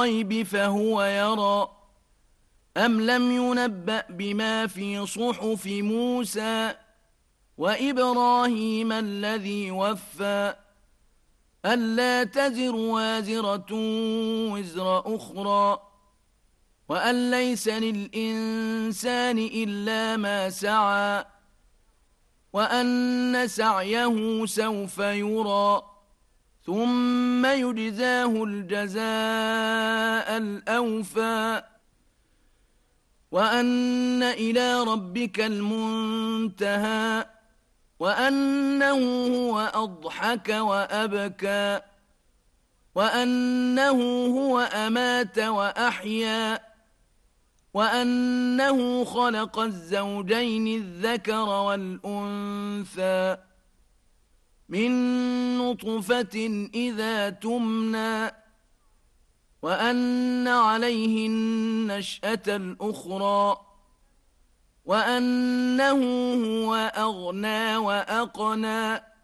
الغيب فهو يرى أم لم ينبأ بما في صحف موسى وإبراهيم الذي وفى ألا تزر وازرة وزر أخرى وأن ليس للإنسان إلا ما سعى وأن سعيه سوف يرى ثم يجزاه الجزاء الأوفى وأن إلى ربك المنتهى وأنه هو أضحك وأبكى وأنه هو أمات وأحيا وأنه خلق الزوجين الذكر والأنثى من نطفة إذا تمنى وأن عليه النشأة الأخرى وأنه هو أغنى وأقنى